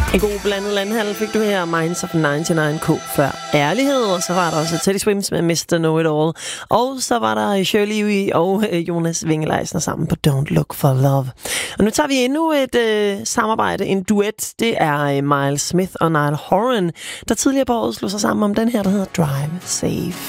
En god blandet landhandel fik du her. Minds of 99K før ærlighed. Og så var der også Teddy Swims med Mr. Know-It-All. Og så var der Shirley Uy og Jonas Winge-Leisner sammen på Don't Look for Love. Og nu tager vi endnu et samarbejde, en duet. Det er Miles Smith og Niall Horan, der tidligere på året slog sig sammen om den her, der hedder Drive Safe.